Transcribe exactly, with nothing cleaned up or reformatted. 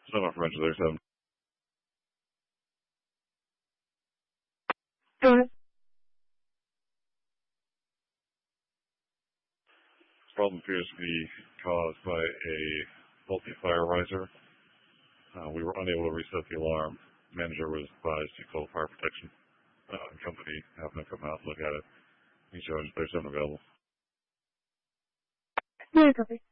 Son off Ranger there, seven. Alright. This problem appears to be caused by a faulty fire riser. Uh, we were unable to reset the alarm. The manager was advised to call fire protection uh, company, have them come out and look at it. He's showing there's some available. Yeah, copy.